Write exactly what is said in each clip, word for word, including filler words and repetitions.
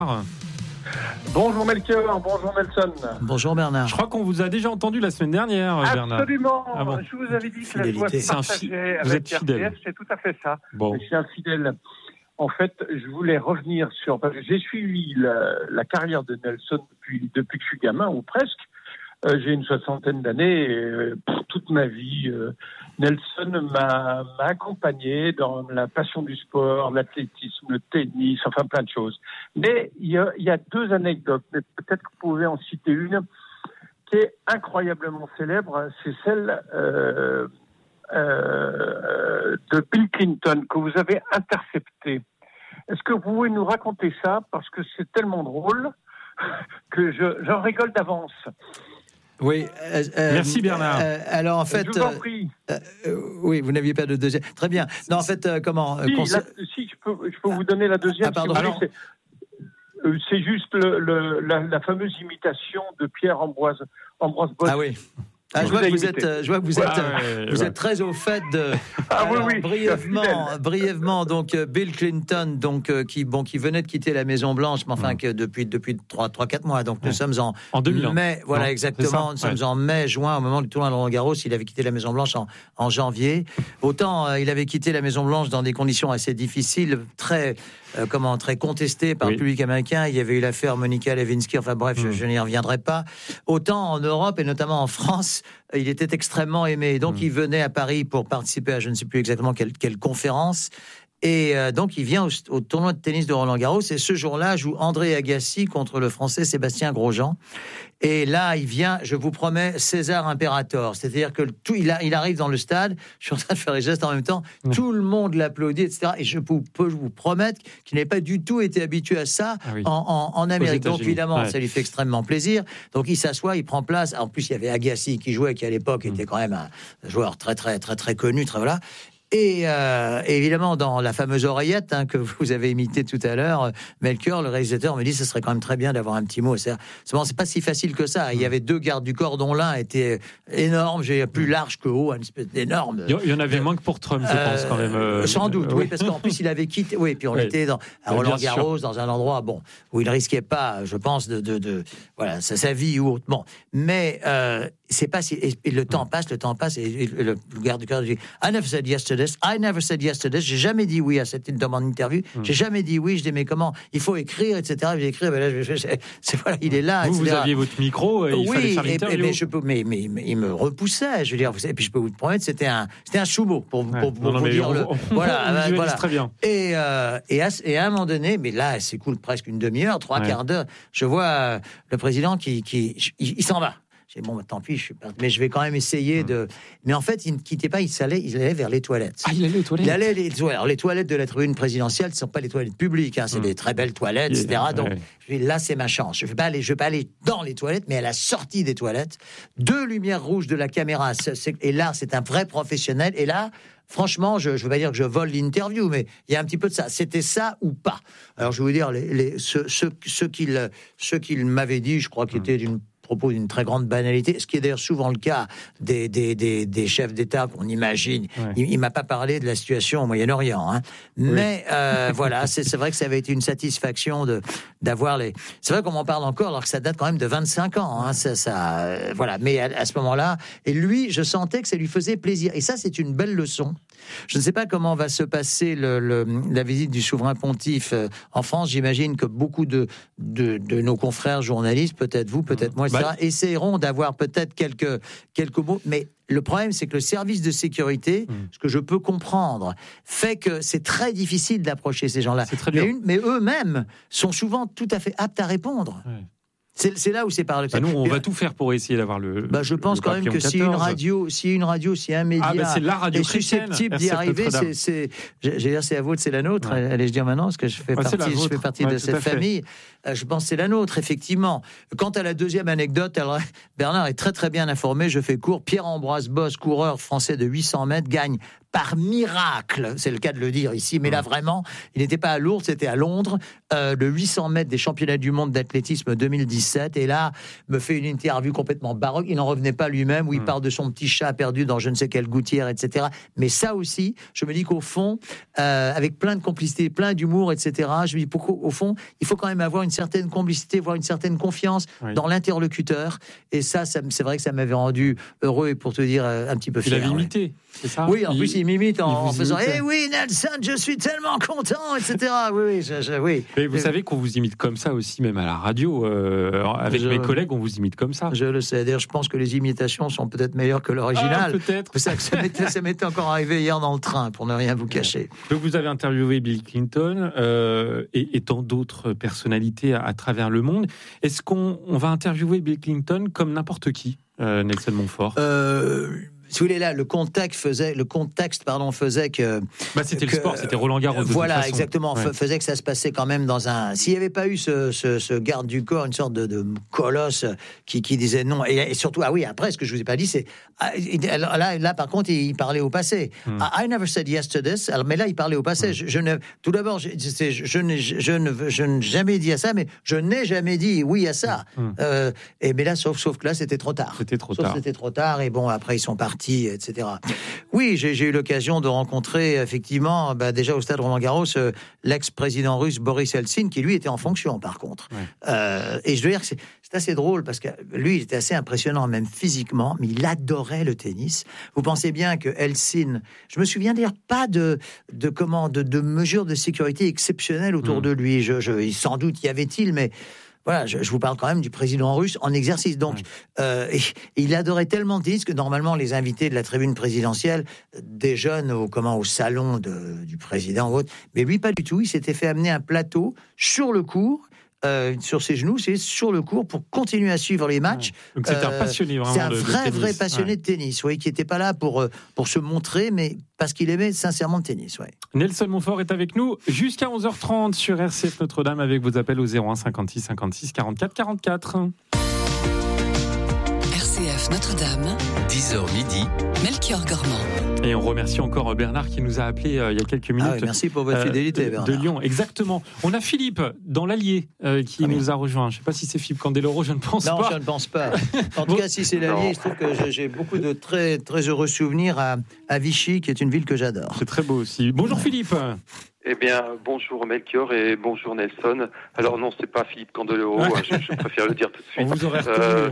Bonjour Melchior, bonjour Nelson. Bonjour Bernard. Je crois qu'on vous a déjà entendu la semaine dernière, Bernard. Absolument. Ah bon. Je vous avais dit que Fidélité. la joie se C'est un partageait fi- vous avec êtes fidèle. R T F, c'est tout à fait ça. Bon. Je suis un fidèle. En fait, je voulais revenir sur... Parce que j'ai suivi la, la carrière de Nelson depuis, depuis que je suis gamin, ou presque. Euh, j'ai une soixantaine d'années, et euh, pour toute ma vie, euh, Nelson m'a, m'a accompagné dans la passion du sport, l'athlétisme, le tennis, enfin plein de choses. Mais il y a, il y a deux anecdotes, mais peut-être que vous pouvez en citer une, qui est incroyablement célèbre, c'est celle euh, euh, de Bill Clinton, que vous avez interceptée. Est-ce que vous pouvez nous raconter ça, parce que c'est tellement drôle que je, j'en rigole d'avance. Oui. Euh, euh, Merci Bernard. Euh, alors en fait, Je vous en prie. euh, euh, oui, vous n'aviez pas de deuxième. Très bien. Non, en fait, euh, comment euh, Si, conse- la- si, je peux, je peux vous donner la deuxième. Ah, pardon. si vous Alors- voulez, c'est, euh, c'est juste le, le, la, la fameuse imitation de Pierre Ambroise, Ambroise Boss. Ah oui. Ah, je Vous vois que avez vous êtes, imité. euh, je vois que vous Ouais, êtes, euh, ouais, vous ouais. êtes très au fait de. Ah oui, Alors, oui, brièvement, fidèle. brièvement, donc euh, Bill Clinton, donc euh, qui, bon, qui venait de quitter la Maison Blanche, mais enfin Mm. que depuis depuis trois, trois, quatre mois. Donc nous Ouais. sommes en En deux mille un. mai, voilà Non, exactement. c'est ça Nous sommes Ouais. en mai, juin, au moment du tournoi de Roland-Garros. Il avait quitté la Maison Blanche en, en janvier. Autant euh, il avait quitté la Maison Blanche dans des conditions assez difficiles, très euh, comment très contestées par Oui. le public américain. Il y avait eu l'affaire Monica Lewinsky. Enfin bref, je, Mm. je n'y reviendrai pas. Autant en Europe et notamment en France, il était extrêmement aimé. Donc, Mm. il venait à Paris pour participer à je ne sais plus exactement quelle, quelle conférence. Et euh, donc, il vient au, au tournoi de tennis de Roland-Garros. Et ce jour-là, joue André Agassi contre le Français Sébastien Grosjean. Et là, il vient, je vous promets, César Imperator. C'est-à-dire que le tout, il, a, il arrive dans le stade. Je suis en train de faire les gestes en même temps. Mm. Tout le monde l'applaudit, et cetera. Et je peux, peux vous promettre qu'il n'avait pas du tout été habitué à ça Ah oui. en, en, en Amérique. Donc, États-Unis. évidemment, Ouais. ça lui fait extrêmement plaisir. Donc, il s'assoit, il prend place. En plus, il y avait Agassi qui jouait, qui à l'époque était quand même un joueur très, très, très, très connu, très voilà. Et euh, évidemment, dans la fameuse oreillette hein, que vous avez imitée tout à l'heure, euh, Melchior, le réalisateur, me dit ce serait quand même très bien d'avoir un petit mot. C'est, c'est, bon, c'est pas si facile que ça. Il y avait deux gardes du corps, dont l'un était énorme, j'ai plus large que haut, une espèce d'énorme. Il y en avait moins que pour Trump, je pense, quand même. Euh, euh, sans doute, euh, oui, parce qu'en plus il avait quitté. Oui, puis on Oui. était dans, à Bien Roland-Garros, dans un endroit, bon, où il risquait pas, je pense, de, de, de voilà, sa, sa vie ou autre. Bon, mais euh, c'est pas si. Et, et le temps passe, le temps passe, et, et le, le garde du corps dit I never said yes to this, I never said yes to this. J'ai jamais dit oui à cette demande d'interview. Mm. J'ai jamais dit oui. Je dis mais comment il faut écrire, et cetera. J'ai écrit, ben là, je, je, je, c'est voilà, il est là. Vous, et cetera. vous aviez votre micro, et il fallait Oui, faire et, et, l'interview. mais, je peux, mais, mais, mais il me repoussait, je veux dire. Et puis je peux vous promettre, c'était un, c'était un choumeau pour, Ouais. pour, pour Non, non, vous mais dire on- le. on- voilà, on euh, visualise voilà. très bien. Et, euh, et, à, et à un moment donné, mais là, c'est cool, presque une demi-heure, trois Ouais. quarts d'heure, je vois euh, le président qui, qui il, il s'en va. J'ai dit, bon, bah, tant pis, je suis pas, mais je vais quand même essayer Mmh. de. Mais en fait, il ne quittait pas, il allait, il allait vers les toilettes. Ah, il allait aux toilettes. Il allait les toilettes. Alors, les toilettes de la tribune présidentielle, ce ne sont pas les toilettes publiques, hein, c'est Mmh. des très belles toilettes, et cetera. Ouais. Donc, je dis, là, c'est ma chance. Je ne vais pas aller, je vais pas aller dans les toilettes, mais à la sortie des toilettes, deux lumières rouges de la caméra. c'est- c'est- et là, c'est un vrai professionnel. Et là, franchement, je ne veux pas dire que je vole l'interview, mais il y a un petit peu de ça. C'était ça ou pas. Alors, je vais vous dire, les, les, ceux, ceux, ceux qu'il, ceux qu'il m'avait dit, je crois qu'ils étaient d'une propos d'une très grande banalité, ce qui est d'ailleurs souvent le cas des, des, des, des chefs d'État qu'on imagine. Ouais. Il, il m'a pas parlé de la situation au Moyen-Orient, hein. Mais euh, voilà, c'est, c'est vrai que ça avait été une satisfaction de d'avoir les. C'est vrai qu'on m'en parle encore, alors que ça date quand même de vingt-cinq ans, hein. Ça, ça, euh, voilà. Mais à, à ce moment-là, et lui, je sentais que ça lui faisait plaisir. Et ça, c'est une belle leçon. Je ne sais pas comment va se passer le, le, la visite du souverain pontife euh, en France. J'imagine que beaucoup de, de, de nos confrères journalistes, peut-être vous, peut-être moi, et cetera, Bah, essaieront d'avoir peut-être quelques, quelques mots. Mais le problème, c'est que le service de sécurité, Mm. ce que je peux comprendre, fait que c'est très difficile d'approcher ces gens-là. C'est très mais, dur. une- mais eux-mêmes sont souvent tout à fait aptes à répondre. Ouais. C'est, c'est là où c'est par le. Bah, nous, on Et- va tout faire pour essayer d'avoir le. bah, je pense le quand même papillon que si une quatorze. radio, si une radio, si un média Ah, bah, c'est la radio est chrétienne, susceptible d'y R C F arriver, Notre-Dame. c'est, c'est, j'ai- j'ai dire c'est la vôtre, c'est la nôtre. Ouais. Allez-je dire maintenant, parce que je fais Ouais, c'est partie, la je fais vôtre. partie Ouais, de tout cette à fait. famille. Euh, je pense que c'est la nôtre, effectivement. Quant à la deuxième anecdote, alors, Bernard est très très bien informé. Je fais court. Pierre-Ambroise Boss, coureur français de huit cents mètres, gagne par miracle, c'est le cas de le dire ici, mais là vraiment, il n'était pas à Lourdes, c'était à Londres, euh, le huit cents mètres des championnats du monde d'athlétisme deux mille dix-sept, et là, me fait une interview complètement baroque, il n'en revenait pas lui-même, où il mmh. parle de son petit chat perdu dans je ne sais quelle gouttière, et cetera. Mais ça aussi, je me dis qu'au fond, euh, avec plein de complicité, plein d'humour, et cetera, je me dis pourquoi, au fond, il faut quand même avoir une certaine complicité, voire une certaine confiance oui. dans l'interlocuteur, et ça, ça, c'est vrai que ça m'avait rendu heureux, et pour te dire, un petit peu fier. Il avait imité, ouais. c'est ça? Oui, en il, plus, il m'imite en, en faisant « Eh hey, oui, Nelson, je suis tellement content !» et cetera. Oui, oui, je, je, oui. Mais vous et, savez qu'on vous imite comme ça aussi, même à la radio. Euh, avec je, mes collègues, on vous imite comme ça. Je le sais. D'ailleurs, je pense que les imitations sont peut-être meilleures que l'original. Ah, peut-être. Ça, ça, m'était, ça m'était encore arrivé hier dans le train, pour ne rien vous cacher. Donc, vous avez interviewé Bill Clinton euh, et, et tant d'autres personnalités à, à travers le monde. Est-ce qu'on on va interviewer Bill Clinton comme n'importe qui, euh, Nelson Montfort euh... Si vous voulez, là, le contexte faisait, le contexte, pardon, faisait que. Bah, c'était que, le sport, c'était Roland Garros. Voilà, exactement. Ouais. Faisait que ça se passait quand même dans un. S'il n'y avait pas eu ce, ce, ce garde du corps, une sorte de, de colosse qui, qui disait non. Et, et surtout, ah oui, après, ce que je vous ai pas dit, c'est. Là, là par contre, il parlait au passé. Hmm. I never said yes to this. Alors, mais là, il parlait au passé. Hmm. Je, je ne. Tout d'abord, je, je, je, n'ai, je, ne, je n'ai jamais dit à ça, mais je n'ai jamais dit oui à ça. Hmm. Euh, et mais là, sauf, sauf que là, c'était trop tard. C'était trop sauf tard. C'était trop tard. Et bon, après, ils sont partis. et cetera. Oui, j'ai, j'ai eu l'occasion de rencontrer effectivement, bah, déjà au stade Roland-Garros, euh, l'ex-président russe Boris Eltsine, qui lui était en fonction par contre. Ouais. Euh, et je dois dire que c'est, c'est assez drôle parce que lui, il était assez impressionnant même physiquement, mais il adorait le tennis. Vous pensez bien que Eltsine, je me souviens d'ailleurs pas de de comment de, de mesures de sécurité exceptionnelles autour mmh. de lui. Je, je, sans doute y avait-il, mais voilà, je, je vous parle quand même du président russe en exercice. Donc, ouais. euh, il adorait tellement le tennis que normalement, les invités de la tribune présidentielle déjeunent au, comment, au salon de, du président ou autre. Mais lui, pas du tout. Il s'était fait amener un plateau sur le court. Euh, sur ses genoux, c'est sur le court pour continuer à suivre les matchs. Ouais. Donc c'est un passionné vraiment. C'est un de, vrai, de vrai passionné ouais. de tennis, oui, qui n'était pas là pour pour se montrer, mais parce qu'il aimait sincèrement le tennis. Ouais. Nelson Montfort est avec nous jusqu'à onze heures trente sur R C F Notre-Dame avec vos appels au zéro un cinquante-six cinquante-six quarante-quatre quarante-quatre. R C F Notre-Dame, dix heures midi. Melchior Gormand. Et on remercie encore Bernard qui nous a appelé euh, il y a quelques minutes. Ah oui, merci pour votre fidélité, euh, de, Bernard. De Lyon, exactement. On a Philippe dans l'Allier euh, qui ah nous oui. a rejoint. Je ne sais pas si c'est Philippe Candeloro, je ne pense non, pas. Non, je ne pense pas. En tout cas, si c'est l'Allier, je trouve que j'ai, j'ai beaucoup de très, très heureux souvenirs à, à Vichy, qui est une ville que j'adore. C'est très beau aussi. Bonjour ouais. Philippe. Eh bien, bonjour Melchior et bonjour Nelson. Alors non, c'est pas Philippe Candeloro, je, je préfère le dire tout de suite. On vous aurait reconnu. Euh,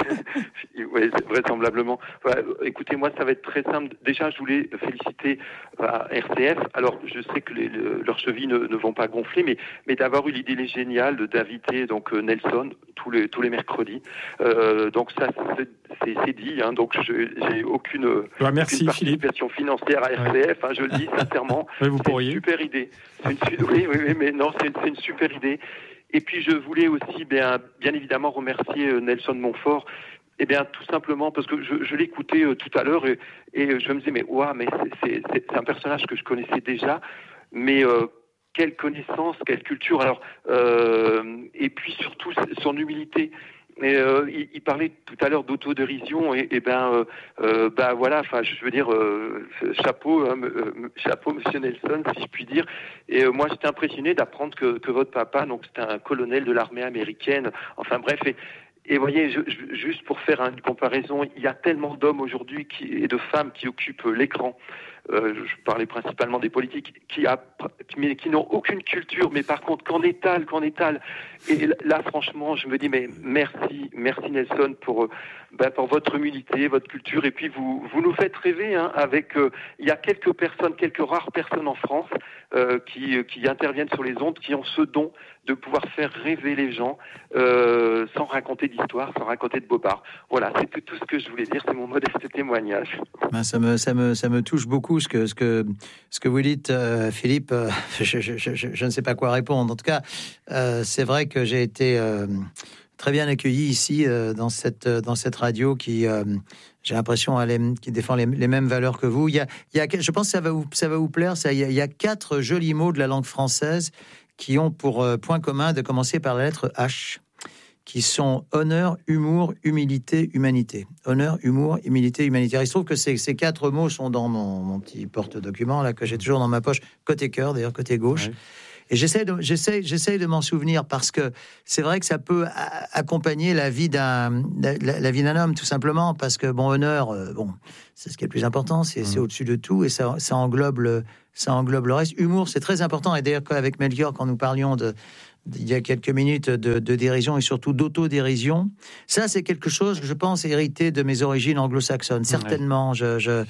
oui, vraisemblablement. Voilà, écoutez, moi, ça va être très simple. Déjà, je voulais féliciter euh, R C F. Alors, je sais que les, le, leurs chevilles ne, ne vont pas gonfler, mais, mais d'avoir eu l'idée géniale d'inviter donc Nelson tous les tous les mercredis. Euh, donc ça, c'est, c'est, c'est dit. Hein, donc, je, j'ai aucune, bah, merci, aucune participation Philippe. financière à R C F. Ouais. Hein, je le dis sincèrement. Oui, vous c'est pourriez. Une super idée. C'est une, oui, oui, oui, mais non, c'est une, c'est une super idée. Et puis, je voulais aussi, bien, bien évidemment, remercier Nelson Montfort. Eh bien, tout simplement parce que je, je l'écoutais euh, tout à l'heure et, et je me disais, mais ouah, mais c'est, c'est, c'est un personnage que je connaissais déjà, mais euh, quelle connaissance, quelle culture. Alors, euh, et puis surtout son humilité. Et euh, il, il parlait tout à l'heure d'autodérision et, et ben, euh, euh, ben voilà. Enfin, je veux dire, euh, chapeau, hein, euh, chapeau, Monsieur Nelson, si je puis dire. Et euh, moi, j'étais impressionné d'apprendre que, que votre papa, donc c'était un colonel de l'armée américaine. Enfin bref. Et, Et voyez, je, je, juste pour faire une comparaison, il y a tellement d'hommes aujourd'hui qui, et de femmes qui occupent l'écran. Euh, je parlais principalement des politiques qui, a, mais qui n'ont aucune culture, mais par contre qu'en étalent, qu'en étalent. Et là, franchement, je me dis, mais merci, merci Nelson pour, ben, pour votre humilité, votre culture. Et puis vous, vous nous faites rêver hein, avec. Euh, il y a quelques personnes, quelques rares personnes en France euh, qui, qui interviennent sur les ondes, qui ont ce don de pouvoir faire rêver les gens euh, sans raconter d'histoire, sans raconter de bobards. Voilà, c'est tout ce que je voulais dire. C'est mon modeste témoignage. Ben, ça me, ça me, ça me touche beaucoup ce que, ce que, ce que vous dites, euh, Philippe. Euh, je, je, je, je ne sais pas quoi répondre. En tout cas, euh, c'est vrai que j'ai été euh, très bien accueilli ici euh, dans cette, dans cette radio qui, euh, j'ai l'impression, elle est, qui défend les, les mêmes valeurs que vous. Il y a, il y a, je pense que ça va vous, ça va vous plaire. Ça, il y a, il y a quatre jolis mots de la langue française qui ont pour euh, point commun de commencer par la lettre H. qui sont honneur, humour, humilité, humanité. Honneur, humour, humilité, humanité. Alors, il se trouve que ces, ces quatre mots sont dans mon, mon petit porte-document, là, que j'ai toujours dans ma poche, côté cœur, d'ailleurs, côté gauche. Ouais. Et j'essaie de, j'essaie, j'essaie de m'en souvenir parce que c'est vrai que ça peut a- accompagner la vie d'un, la, la vie d'un homme, tout simplement, parce que, bon, honneur, euh, bon, c'est ce qui est le plus important, c'est, mmh. c'est au-dessus de tout, et ça, ça englobe le, ça englobe le reste. Humour, c'est très important, et d'ailleurs, avec Melchior, quand nous parlions de, il y a quelques minutes de, de dérision et surtout d'autodérision. Ça, c'est quelque chose que je pense hérité de mes origines anglo-saxonnes. Certainement, ouais. je, je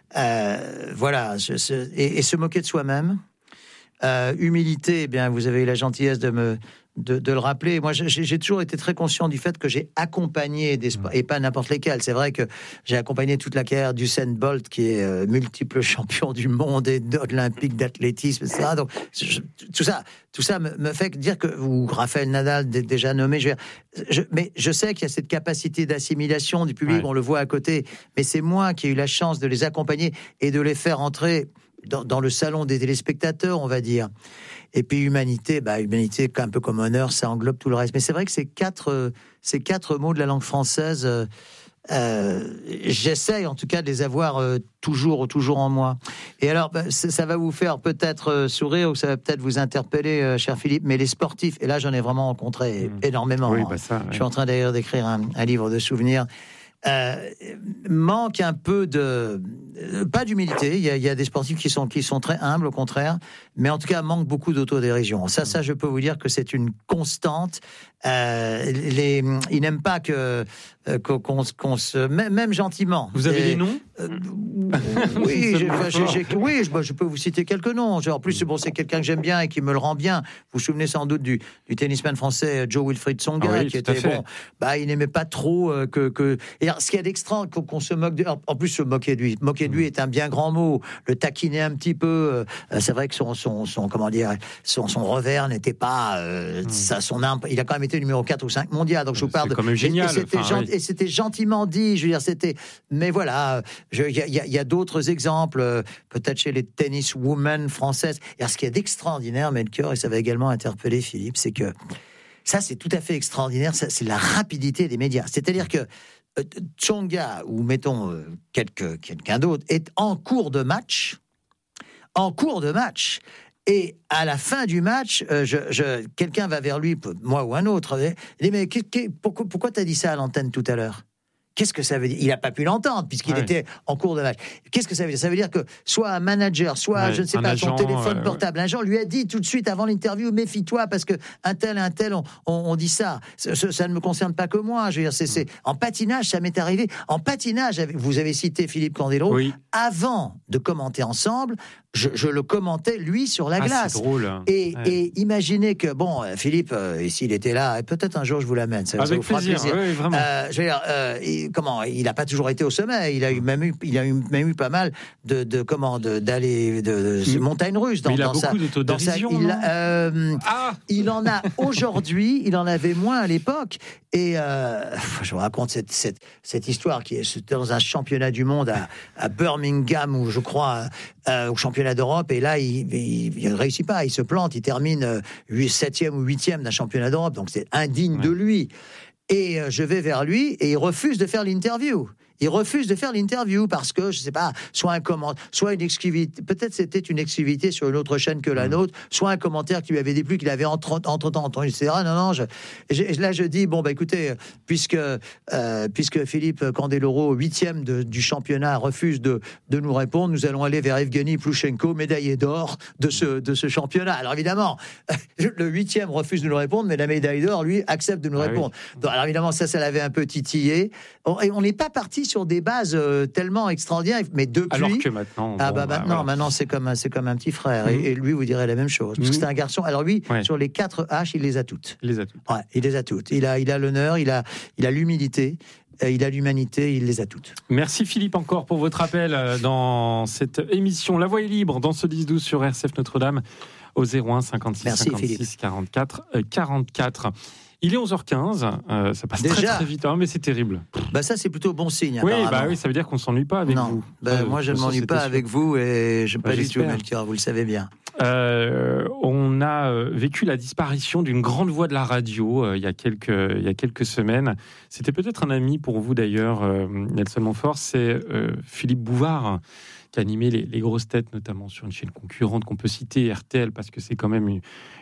euh, voilà, je, je, et, et se moquer de soi-même. Euh, humilité, eh bien, vous avez eu la gentillesse de me de, de le rappeler. Moi, j'ai, j'ai toujours été très conscient du fait que j'ai accompagné des sports, et pas n'importe lesquels. C'est vrai que j'ai accompagné toute la carrière d'Usain Bolt, qui est euh, multiple champion du monde et olympique d'athlétisme, et cetera. Donc, je, tout ça, tout ça me, me fait dire que, ou Raphaël Nadal, d- déjà nommé, je, je, mais je sais qu'il y a cette capacité d'assimilation du public, ouais. on le voit à côté, mais c'est moi qui ai eu la chance de les accompagner et de les faire entrer dans, dans le salon des téléspectateurs, on va dire. Et puis humanité, bah humanité, un peu comme honneur, ça englobe tout le reste. Mais c'est vrai que ces quatre, euh, ces quatre mots de la langue française, euh, euh, j'essaye en tout cas de les avoir euh, toujours, toujours en moi. Et alors, bah, ça va vous faire peut-être euh, sourire ou ça va peut-être vous interpeller, euh, cher Philippe, mais les sportifs, et là j'en ai vraiment rencontré mmh. énormément. Oui, bah ça, ouais. Je suis en train d'ailleurs d'écrire un, un livre de souvenirs. Euh, manque un peu de euh, pas d'humilité. Il y, a, il y a des sportifs qui sont qui sont très humbles, au contraire, mais en tout cas manque beaucoup d'autodérision. Ça, ça, je peux vous dire que c'est une constante. Euh, les, ils n'aiment pas que euh, qu'on, qu'on, qu'on se même, même gentiment. Vous avez et, des noms euh, Oui, j'ai, j'ai, j'ai, oui, je, je peux vous citer quelques noms. En plus, bon, c'est quelqu'un que j'aime bien et qui me le rend bien. Vous vous souvenez sans doute du, du tennisman français Joe Wilfried Tsonga, ah oui, qui était bon. Bah, il n'aimait pas trop euh, que que. Et alors, ce qu'il y a d'extra, qu'on, qu'on se moque de. En plus, se moquer de lui. Moquer de lui est un bien grand mot. Le taquiner un petit peu. Euh, c'est vrai que son son son comment dire son son revers n'était pas euh, mmh. ça, son imp... Il a quand même été numéro quatre ou cinq mondial. Donc je vous parle c'est de. Quand même génial. Et, et c'était, enfin, gent... oui. et c'était gentiment dit. Je veux dire, c'était. Mais voilà, il y, y, y a d'autres exemples. Euh, peut-être chez les tennis women françaises. Et alors, ce qui est d'extraordinaire, Melchior, et ça va également interpeller Philippe, c'est que ça, c'est tout à fait extraordinaire. Ça, c'est la rapidité des médias. C'est-à-dire que euh, Tsonga, ou mettons euh, quelque, quelqu'un d'autre, est en cours de match. En cours de match. Et à la fin du match, euh, je, je, quelqu'un va vers lui, moi ou un autre, et dit, mais qu- qu- pourquoi, pourquoi t'as dit ça à l'antenne tout à l'heure ? Qu'est-ce que ça veut dire ? Il n'a pas pu l'entendre puisqu'il ouais. était en cours de match. Qu'est-ce que ça veut dire ? Ça veut dire que soit un manager, soit, ouais, je ne sais pas, agent, son téléphone ouais, portable, ouais. un agent lui a dit tout de suite avant l'interview, méfie-toi parce que un tel, un tel, on, on, on dit ça. Ça, ça. Ça ne me concerne pas que moi. Je veux dire, c'est, c'est... En patinage, ça m'est arrivé. En patinage, vous avez cité Philippe Candeloro. Oui. Avant de commenter ensemble, je, je le commentais, lui, sur la ah, glace. C'est drôle. Et, ouais. et imaginez que, bon, Philippe, euh, s'il était là, et peut-être un jour je vous l'amène. Ça, Avec ça vous fera plaisir, plaisir. Oui, vraiment. Euh, je veux dire, euh, et, comment, il n'a pas toujours été au sommet. Il a eu même eu, il a eu, même eu pas mal de, de comment, de, d'aller de, de, de montagne russe dans, Mais il a dans beaucoup sa, d'autodérision. Dans sa, il, euh, ah il en a aujourd'hui. Il en avait moins à l'époque. Et euh, je vous raconte cette, cette, cette histoire qui est c'était dans un championnat du monde à, à Birmingham, où je crois euh, au championnat d'Europe. Et là, il, il, il ne réussit pas. Il se plante. Il termine septième ou huitième d'un championnat d'Europe. Donc c'est indigne ouais. de lui. Et euh, je vais vers lui et il refuse de faire l'interview. Il refuse de faire l'interview parce que, je sais pas, soit un commentaire, soit une exclusivité, peut-être c'était une exclusivité sur une autre chaîne que la nôtre, soit un commentaire qui lui avait déplu, qu'il avait entre, entre-temps entendu, et cetera. Non, non, je, je, là je dis, bon, bah écoutez, puisque, euh, puisque Philippe Candeloro, huitième de, du championnat, refuse de, de nous répondre, nous allons aller vers Evgeny Ploushenko, médaillé d'or de ce, de ce championnat. Alors évidemment, le huitième refuse de nous répondre, mais la médaille d'or, lui, accepte de nous ah répondre. Oui. Donc, alors évidemment, ça, ça l'avait un peu titillé. On n'est pas parti sur des bases euh, tellement extraordinaires, mais depuis. Alors que maintenant. Ah bon, bah, bah maintenant, voilà. maintenant c'est comme un, c'est comme un petit frère. Mmh. Et, et lui vous dirait la même chose. Parce mmh. que c'est un garçon. Alors lui, ouais. sur les quatre H, il les a toutes. Il les a toutes. Ouais, il les a toutes. Il a, il a l'honneur, il a, il a l'humilité. Il a l'humanité, il les a toutes. Merci Philippe encore pour votre appel dans cette émission La Voix est libre, dans ce dix douze sur R C F Notre-Dame au zéro un cinquante-six Merci, cinquante-six Philippe. quarante-quatre quarante-quatre. Il est onze heures quinze, euh, ça passe Déjà très très vite, hein, mais c'est terrible. Bah ça c'est plutôt bon signe. Oui, bah oui, ça veut dire qu'on s'ennuie pas avec non. vous. Bah, euh, moi je ne m'ennuie pas sûr. avec vous et je ne pas du tout, Melchior, vous le savez bien. Euh, on a euh, vécu la disparition d'une grande voix de la radio euh, il y a quelques il y a quelques semaines. C'était peut-être un ami pour vous d'ailleurs, euh, Nelson Montfort. C'est euh, Philippe Bouvard qui animait les, les grosses têtes, notamment sur une chaîne concurrente qu'on peut citer, R T L, parce que c'est quand même une,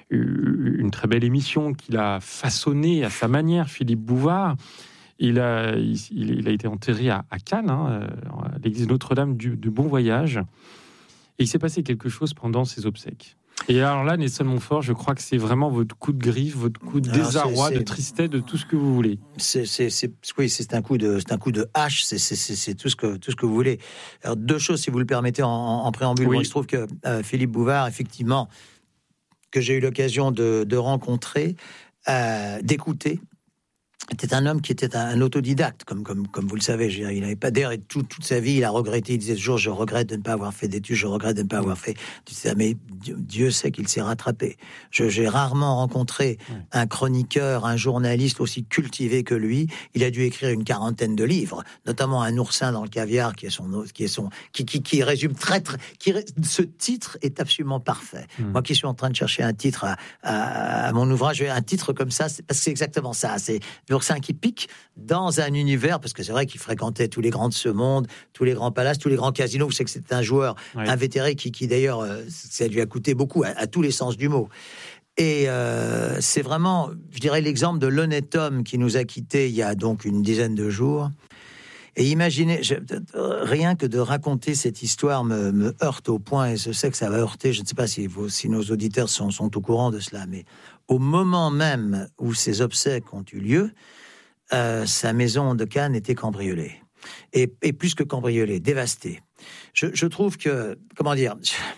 une très belle émission qu'il a façonnée à sa manière. Philippe Bouvard, il a il, il a été enterré à, à Cannes, hein, à l'église Notre-Dame du, du Bon Voyage. Et il s'est passé quelque chose pendant ses obsèques. Et alors là, Nelson Montfort, je crois que c'est vraiment votre coup de griffe, votre coup de alors désarroi, c'est, c'est... de tristesse, de tout ce que vous voulez. C'est, c'est, c'est, oui, c'est un coup de, c'est un coup de hache. C'est, c'est, c'est, c'est tout ce que, tout ce que vous voulez. Alors deux choses, si vous le permettez, en, en préambule. Oui. Moi, il se trouve que euh, Philippe Bouvard, effectivement, que j'ai eu l'occasion de, de rencontrer, euh, d'écouter. C'était un homme qui était un autodidacte, comme, comme, comme vous le savez. Il n'avait pas d'air et tout, toute sa vie, il a regretté. Il disait toujours, je regrette de ne pas avoir fait d'études, je regrette de ne pas avoir fait. Tu sais, mais Dieu, Dieu sait qu'il s'est rattrapé. Je, j'ai rarement rencontré un chroniqueur, un journaliste aussi cultivé que lui. Il a dû écrire une quarantaine de livres, notamment Un oursin dans le caviar, qui est son, qui est son, qui, qui, qui résume très, très, qui, ce titre est absolument parfait. Mmh. Moi qui suis en train de chercher un titre à, à, à mon ouvrage, un titre comme ça, c'est, parce que c'est exactement ça. C'est l'oursin qui pique dans un univers, parce que c'est vrai qu'il fréquentait tous les grands de ce monde, tous les grands palaces, tous les grands casinos. Vous savez que c'est un joueur oui. invétéré qui, qui d'ailleurs, euh, ça lui a coûté beaucoup, à, à tous les sens du mot. Et euh, c'est vraiment, je dirais, l'exemple de l'honnête homme qui nous a quittés il y a donc une dizaine de jours. Et imaginez, je, rien que de raconter cette histoire me, me heurte au point, et je sais que ça va heurter, je ne sais pas si, vos, si nos auditeurs sont, sont au courant de cela, mais au moment même où ces obsèques ont eu lieu, Euh, sa maison de Cannes était cambriolée. Et, et plus que cambriolée, dévastée. Je, je trouve que, comment dire,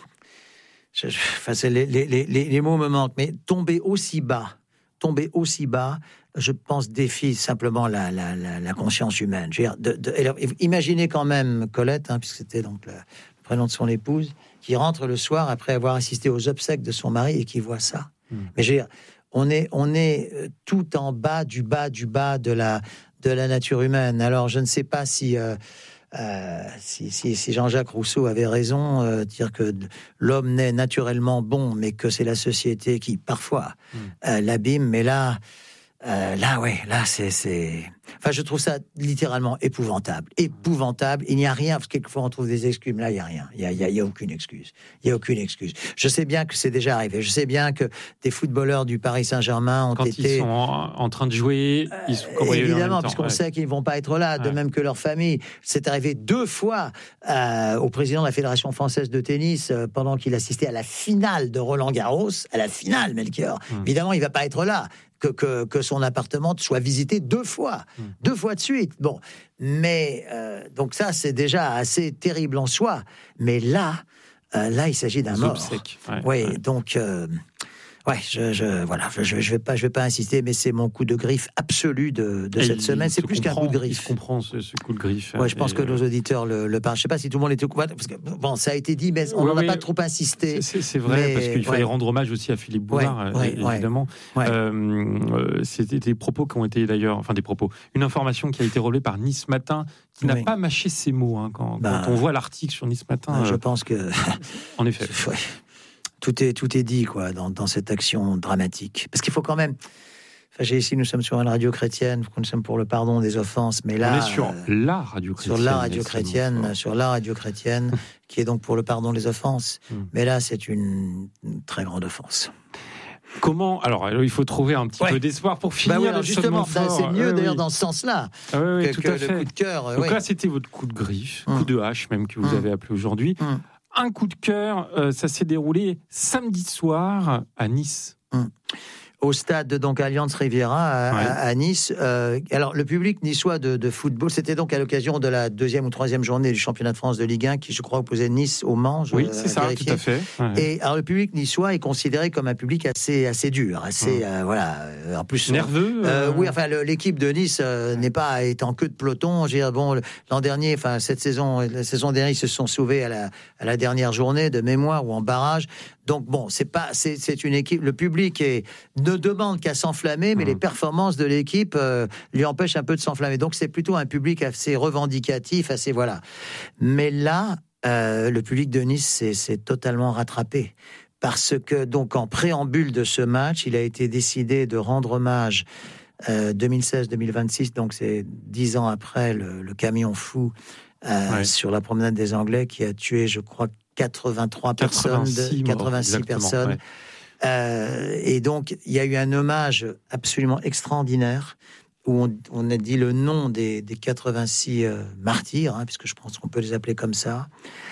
je, je, enfin, c'est les, les, les, les mots me manquent, mais tomber aussi bas, tomber aussi bas, je pense, défie simplement la, la, la, la conscience humaine. Je veux dire, de, de, alors, imaginez quand même Colette, hein, puisque c'était donc le, le prénom de son épouse, qui rentre le soir après avoir assisté aux obsèques de son mari et qui voit ça. Mmh. Mais je veux dire, On est, on est tout en bas du bas du bas de la, de la nature humaine. Alors, je ne sais pas si, euh, euh, si, si, si Jean-Jacques Rousseau avait raison, euh, dire que l'homme naît naturellement bon, mais que c'est la société qui, parfois, mmh. euh, l'abîme. Mais là, euh, là, ouais, là, c'est, c'est... Enfin, je trouve ça littéralement épouvantable. Épouvantable. Il n'y a rien, parce que quelquefois on trouve des excuses, mais là, il n'y a rien. Il n'y a, il y a, il y a aucune excuse. Il n'y a aucune excuse. Je sais bien que c'est déjà arrivé. Je sais bien que des footballeurs du Paris Saint-Germain ont Quand été... Quand ils sont en, en train de jouer, ils sont euh, évidemment, puisqu'on ouais. sait qu'ils ne vont pas être là, de ouais. même que leur famille. C'est arrivé deux fois euh, au président de la Fédération française de tennis, euh, pendant qu'il assistait à la finale de Roland-Garros, à la finale, Melchior. Hum. Évidemment, il ne va pas être là. Que, que, que son appartement soit visité deux fois, mmh. deux fois de suite. Bon, mais euh, donc ça, c'est déjà assez terrible en soi. Mais là, euh, là, il s'agit d'un mort. Ouais, oui, ouais. donc, euh, ouais, je, je, voilà, je, je vais pas, je vais pas insister, mais c'est mon coup de griffe absolu de, de cette semaine. C'est plus qu'un coup de griffe. Je comprends ce, ce coup de griffe. Ouais, je pense que euh... nos auditeurs le, le parlent. Je sais pas si tout le monde était au courant, parce que bon, ça a été dit, mais on n'en oui, a pas trop insisté. C'est, c'est vrai, mais, parce qu'il fallait ouais. rendre hommage aussi à Philippe Bouvard, ouais, ouais, évidemment. Ouais. Euh, c'était des propos qui ont été d'ailleurs, enfin des propos, une information qui a été relevée par Nice Matin, qui n'a oui. pas mâché ses mots hein, quand, bah, quand on voit l'article sur Nice Matin. Bah, je euh... pense que, en effet. Ouais. Tout est, tout est dit, quoi, dans, dans cette action dramatique. Parce qu'il faut quand même... Enfin, j'ai ici, nous sommes sur une radio chrétienne, nous sommes pour le pardon des offenses, mais là... On est sur euh, la radio chrétienne. Sur la radio chrétienne, sur la radio chrétienne, qui est donc pour le pardon des offenses. Mm. Mais là, c'est une, une très grande offense. Comment... Alors, il faut trouver un petit ouais. peu d'espoir pour finir. Bah oui, alors justement, ça, c'est mieux euh, d'ailleurs oui. dans ce sens-là. Ah, oui, oui, que, tout que à fait. Le coup de cœur. Donc oui. là, c'était votre coup de griffe, mm. coup de hache même, que vous mm. avez appelé aujourd'hui. Mm. Un coup de cœur, euh, ça s'est déroulé samedi soir à Nice. Hum. Au stade de donc Allianz Riviera à, ouais. à Nice. Euh, alors le public niçois de, de football, c'était donc à l'occasion de la deuxième ou troisième journée du championnat de France de Ligue un, qui je crois opposait Nice au Mans. Oui, c'est ça, vérifier. Tout à fait. Ouais. Et alors le public niçois est considéré comme un public assez assez dur, assez hum. euh, voilà. En plus nerveux. Euh, euh... Oui, enfin le, l'équipe de Nice euh, n'est pas est en queue de peloton. Je veux dire, bon, l'an dernier, enfin cette saison, la saison dernière, ils se sont sauvés à la à la dernière journée de mémoire ou en barrage. Donc bon, c'est pas, c'est, c'est une équipe. Le public est, ne demande qu'à s'enflammer, mais mmh. les performances de l'équipe euh, lui empêchent un peu de s'enflammer. Donc c'est plutôt un public assez revendicatif, assez voilà. Mais là, euh, le public de Nice s'est, s'est totalement rattrapé parce que, donc, en préambule de ce match, il a été décidé de rendre hommage euh, deux mille seize deux mille vingt-six, donc c'est dix ans après le, le camion fou euh, ouais. sur la promenade des Anglais qui a tué, je crois, quatre-vingt-trois personnes, de, quatre-vingt-six personnes. Ouais. Euh, et donc, il y a eu un hommage absolument extraordinaire où on, on a dit le nom des, des quatre-vingt-six euh, martyrs, hein, puisque je pense qu'on peut les appeler comme ça.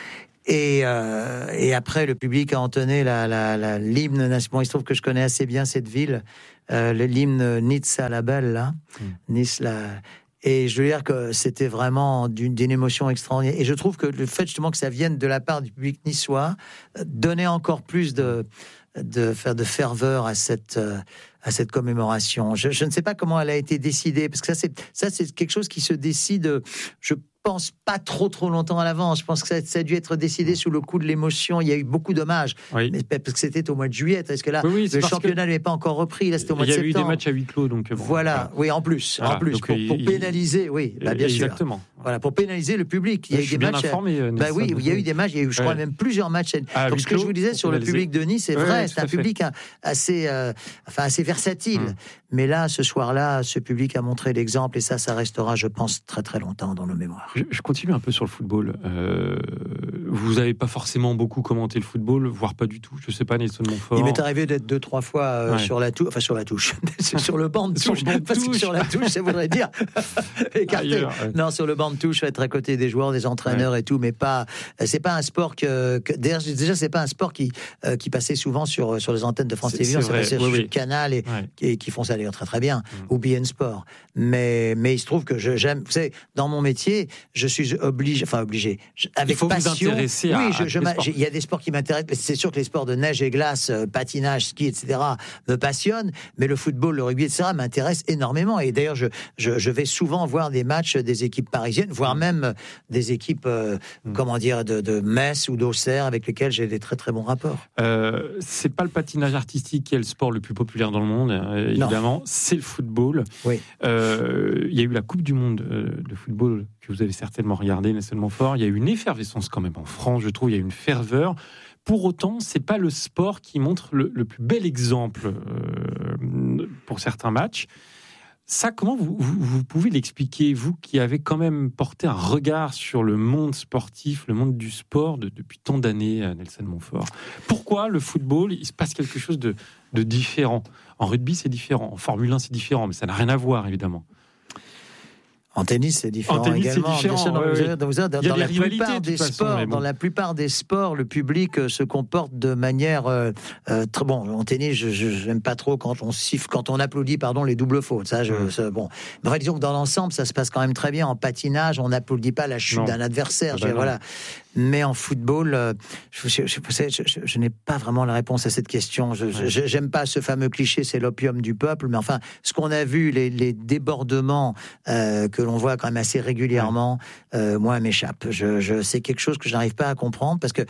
Et, euh, et après, le public a entonné la, la, la, l'hymne national. Il se trouve que je connais assez bien cette ville, euh, l'hymne Nizza la belle, là. Mm. Nice, la... Et je veux dire que c'était vraiment d'une, d'une émotion extraordinaire. Et je trouve que le fait justement que ça vienne de la part du public niçois donnait encore plus de, de, faire de ferveur à cette, à cette commémoration. Je, je ne sais pas comment elle a été décidée, parce que ça c'est, ça, c'est quelque chose qui se décide, je pense, pas trop trop longtemps à l'avance. Je pense que ça, ça a dû être décidé sous le coup de l'émotion. Il y a eu beaucoup d'hommages, oui. mais parce que c'était au mois de juillet. Parce que là, oui, oui, le championnat n'avait pas encore repris. Là, c'était au mois de septembre. Il y a eu des matchs à huis clos, donc bon, voilà. voilà. Oui, en plus, voilà. en plus, donc, pour, pour il, pénaliser, oui, bah, bien exactement. sûr. Voilà, pour pénaliser le public. Il y a eu des matchs. Informé, bah oui, il y a eu des matchs. Il y a eu, je crois, ouais. même plusieurs matchs. À donc, ce que je vous disais sur le public de Nice, c'est ouais, vrai, ouais, c'est un public assez, euh, enfin, assez versatile. Hum. Mais là, ce soir-là, ce public a montré l'exemple, et ça, ça restera, je pense, très très longtemps dans nos mémoires. Je, je continue un peu sur le football. Euh, vous n'avez pas forcément beaucoup commenté le football, voire pas du tout. Je ne sais pas, Nelson Montfort. Il m'est arrivé d'être deux, trois fois euh, ouais. sur la touche, enfin sur la touche, sur le banc de touche, banc de parce touche. Que sur la touche, ça voudrait dire écarté. Ailleurs, ouais. Non, sur le banc de touche, être à côté des joueurs, des entraîneurs ouais. et tout, mais pas. C'est pas un sport que. que déjà, c'est pas un sport qui euh, qui passait souvent sur sur les antennes de France Télévisions. Ça passait oui, sur oui. Canal et, ouais. et qui font ça d'ailleurs très très bien, mmh. ou B N Sport. Mais mais il se trouve que je, j'aime. Vous savez, dans mon métier, je suis obligé, enfin obligé, avec il faut passion. Vous intéresser à, oui, je, à je il y a des sports qui m'intéressent. C'est sûr que les sports de neige et glace, euh, patinage, ski, et cetera, me passionnent. Mais le football, le rugby, et cetera, m'intéresse énormément. Et d'ailleurs, je, je, je vais souvent voir des matchs des équipes parisiennes, voire même des équipes, euh, mmh. comment dire, de, de Metz ou d'Auxerre, avec lesquelles j'ai des très très bons rapports. Euh, c'est pas le patinage artistique qui est le sport le plus populaire dans le monde, euh, évidemment. Non. C'est le football. Oui. Euh, il y a eu la Coupe du Monde euh, de football que vous avez certainement regardé, Nelson Montfort. Il y a eu une effervescence quand même en France, je trouve. Il y a eu une ferveur. Pour autant, c'est pas le sport qui montre le, le plus bel exemple euh, pour certains matchs. Ça, comment vous, vous, vous pouvez l'expliquer, vous qui avez quand même porté un regard sur le monde sportif, le monde du sport de, depuis tant d'années, Nelson Montfort? Pourquoi le football, il se passe quelque chose de, de différent? En rugby, c'est différent. En Formule un, c'est différent, mais ça n'a rien à voir, évidemment. En tennis, c'est différent en tennis, également. C'est différent, dans, ouais, dans, dans, dans, dans la plupart des façon, sports, bon. dans la plupart des sports, le public euh, se comporte de manière euh, euh, très bon. En tennis, je, je j'aime pas trop quand on siffle, quand on applaudit, pardon, les doubles fautes. Ça, je, mmh. ça, bon. Mais enfin, disons que dans l'ensemble, ça se passe quand même très bien. En patinage, on n'applaudit pas la chute non. d'un adversaire. Ah bah voilà. Mais en football, euh, je, je, je, je, je, je n'ai pas vraiment la réponse à cette question. Je, ouais. je, j'aime pas ce fameux cliché, c'est l'opium du peuple. Mais enfin, ce qu'on a vu, les, les débordements euh, que l'on voit quand même assez régulièrement, ouais. euh, moi, m'échappe. Je, je, c'est quelque chose que je n'arrive pas à comprendre parce que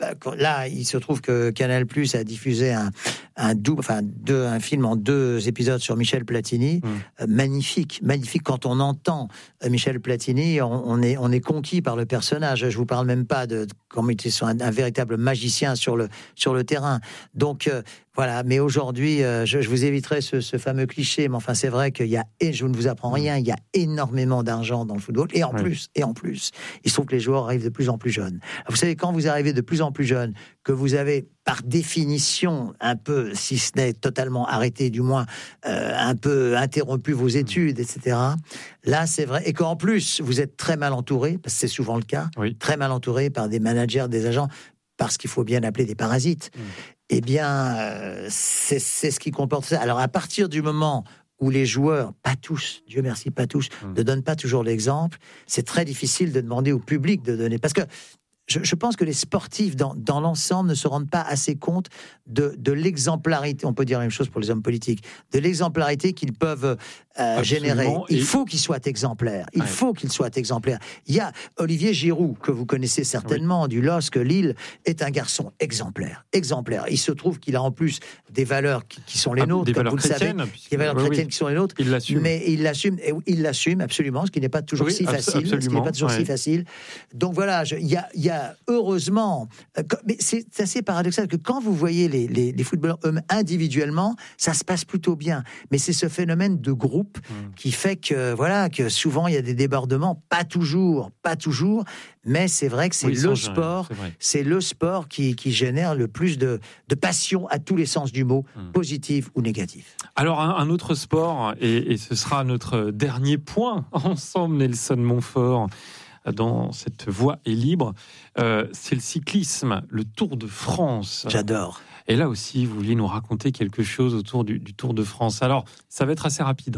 là, il se trouve que Canal+ a diffusé un, un double, enfin deux, un film en deux épisodes sur Michel Platini, mmh. euh, magnifique, magnifique. Quand on entend euh, Michel Platini, on, on est, on est conquis par le personnage. Je vous parle même pas de, de comme il était un, un véritable magicien sur le sur le terrain. Donc euh, voilà. Mais aujourd'hui, euh, je, je vous éviterai ce, ce fameux cliché. Mais enfin, c'est vrai qu'il y a, et je ne vous apprends rien, il y a énormément d'argent dans le football. Et en oui. plus, et en plus, il se trouve que les joueurs arrivent de plus en plus jeunes. Vous savez, quand vous arrivez de plus en plus jeune, que vous avez par définition un peu, si ce n'est totalement arrêté, du moins euh, un peu interrompu vos études, et cetera. Là, c'est vrai, et qu'en plus vous êtes très mal entouré, parce que c'est souvent le cas, oui. très mal entouré par des managers, des agents, parce qu'il faut bien appeler des parasites. Mmh. Eh bien, euh, c'est, c'est ce qui comporte ça. Alors, à partir du moment où les joueurs, pas tous, Dieu merci, pas tous, mmh. ne donnent pas toujours l'exemple, c'est très difficile de demander au public de donner, parce que Je, je pense que les sportifs, dans, dans l'ensemble, ne se rendent pas assez compte de, de l'exemplarité, on peut dire la même chose pour les hommes politiques, de l'exemplarité qu'ils peuvent euh, générer. Il et... faut qu'ils soient exemplaires. Il ouais. faut qu'ils soient exemplaires. Il y a Olivier Giroud, que vous connaissez certainement, oui. du L O S C, Lille, est un garçon exemplaire. Exemplaire. Il se trouve qu'il a en plus des valeurs qui, qui sont les ah, nôtres, des comme valeurs vous le savez, puisque... des valeurs oui, chrétiennes oui. qui sont les nôtres. Il l'assume. Mais il l'assume, et il l'assume absolument, ce qui n'est pas toujours oui, si facile. Ce qui n'est pas toujours ouais. si facile. Donc voilà, il y a, y a a heureusement, euh, mais c'est assez paradoxal que quand vous voyez les, les, les footballeurs eux individuellement, ça se passe plutôt bien. Mais c'est ce phénomène de groupe mmh. qui fait que voilà que souvent il y a des débordements, pas toujours, pas toujours, mais c'est vrai que c'est oui, le sport, c'est, c'est le sport qui, qui génère le plus de, de passion à tous les sens du mot, mmh. positif ou négatif. Alors un, un autre sport, et, et ce sera notre dernier point ensemble, Nelson Montfort, dans cette voie est libre, euh, c'est le cyclisme, le Tour de France. J'adore. Et là aussi, vous vouliez nous raconter quelque chose autour du, du Tour de France. Alors, ça va être assez rapide.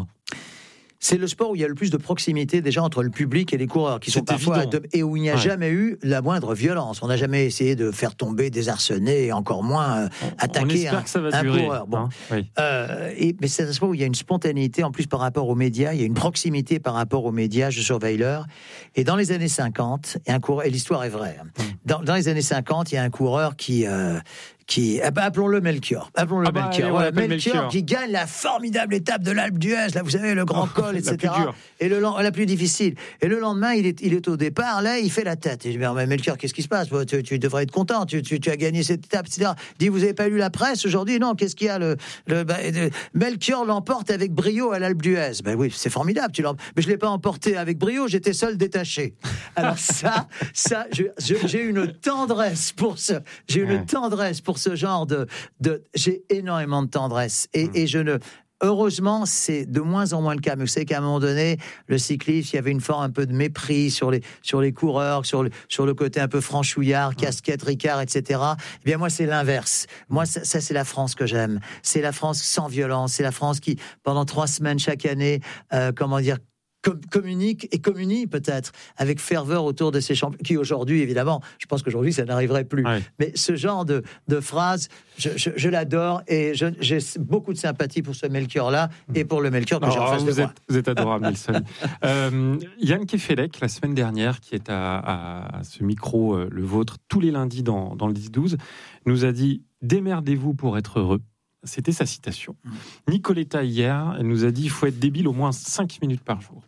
C'est le sport où il y a le plus de proximité déjà entre le public et les coureurs, qui c'est sont parfois à deux, et où il n'y a ouais. jamais eu la moindre violence. On n'a jamais essayé de faire tomber, désarçonner, et encore moins euh, attaquer on un, que ça va un durer, coureur. Bon, hein oui. euh, et, mais c'est un sport où il y a une spontanéité en plus par rapport aux médias, il y a une proximité par rapport aux médias. Je surveille l'heure. Et dans les années cinquante, il y a un coureur, et l'histoire est vraie. Hum. Dans, dans les années cinquante, il y a un coureur qui euh, Qui, ah bah appelons-le Melchior. Appelons-le ah bah, Melchior. allez, voilà, Melchior, Melchior qui gagne la formidable étape de l'Alpe d'Huez, là, vous savez, le grand oh, col, et cetera. Et le la plus difficile. Et le lendemain, il est, il est au départ, là, il fait la tête. Et je dis, mais Melchior, qu'est-ce qui se passe? tu, tu devrais être content, tu, tu, tu as gagné cette étape, et cetera. Il dit, vous n'avez pas lu la presse aujourd'hui? Non, qu'est-ce qu'il y a? le, le bah, de, Melchior l'emporte avec brio à l'Alpe d'Huez. Ben oui, c'est formidable. Tu mais je ne l'ai pas emporté avec brio, j'étais seul détaché. Alors ça, ça je, je, j'ai une tendresse pour ce, j'ai une ouais. tendresse pour ce genre de De, j'ai énormément de tendresse et, mmh. et je ne heureusement c'est de moins en moins le cas, mais vous savez qu'à un moment donné le cyclisme, il y avait une forme un peu de mépris sur les, sur les coureurs, sur le, sur le côté un peu franchouillard, casquette, Ricard, etc. Eh bien moi c'est l'inverse, moi ça, ça c'est la France que j'aime, c'est la France sans violence, c'est la France qui pendant trois semaines chaque année euh, comment dire communique et communie peut-être avec ferveur autour de ces champions qui aujourd'hui évidemment je pense qu'aujourd'hui ça n'arriverait plus ouais. mais ce genre de, de phrase je, je, je l'adore et je, j'ai beaucoup de sympathie pour ce Melchior là et pour le Melchior que oh, j'ai en face vous de êtes, moi. Vous êtes adorable Nelson. euh, Yann Kefelec la semaine dernière qui est à, à ce micro euh, le vôtre tous les lundis dans, dans le dix douze nous a dit démerdez-vous pour être heureux. C'était sa citation. Mmh. Nicoletta hier elle nous a dit il faut être débile au moins cinq minutes par jour.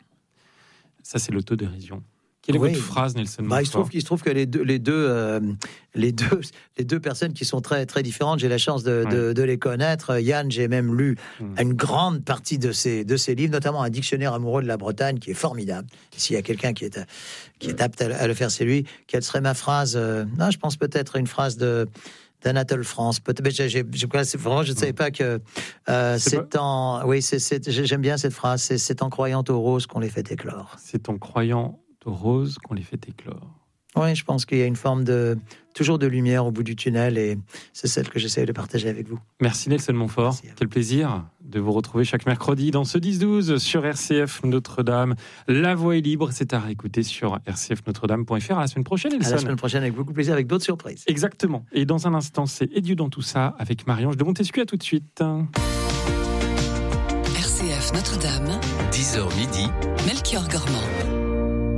Ça, c'est l'autodérision. Quelle est oui. votre phrase, Nelson Montfort? Bah, il se trouve, il se trouve que les deux, les deux, euh, les deux, les deux personnes qui sont très, très différentes, j'ai la chance de, ouais. de, de les connaître. Yann, j'ai même lu mmh. une grande partie de ses, de ses livres, notamment un dictionnaire amoureux de la Bretagne qui est formidable. S'il y a quelqu'un qui est, qui est apte à, à le faire, c'est lui. Quelle serait ma phrase? euh, Non, je pense peut-être une phrase de d'Anatole France. Peut-être, j'ai, j'ai, j'ai, vraiment, je ne savais pas que euh, c'est, c'est pas... en. Oui, c'est, c'est, j'aime bien cette phrase. C'est, c'est en croyant aux roses qu'on les fait éclore. C'est en croyant aux roses qu'on les fait éclore. Oui, je pense qu'il y a une forme de toujours de lumière au bout du tunnel et c'est celle que j'essaie de partager avec vous. Merci Nelson Montfort. Quel plaisir de vous retrouver chaque mercredi dans ce dix douze sur R C F Notre-Dame. La voix est libre, c'est à réécouter sur r c f notre dame point f r. À la semaine prochaine, Nelson. À la semaine prochaine avec beaucoup de plaisir, avec d'autres surprises. Exactement. Et dans un instant, c'est Et Dieu dans tout ça avec Marie-Ange de Montesquieu. À tout de suite. R C F Notre-Dame. dix heures midi. Melchior Gormand.